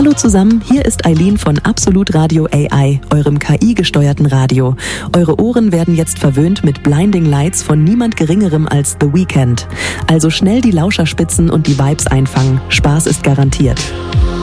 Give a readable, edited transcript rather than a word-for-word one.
Hallo zusammen, hier ist Eileen von Absolut Radio AI, eurem KI-gesteuerten Radio. Eure Ohren werden jetzt verwöhnt mit Blinding Lights von niemand Geringerem als The Weeknd. Also schnell die Lauscherspitzen und die Vibes einfangen. Spaß ist garantiert.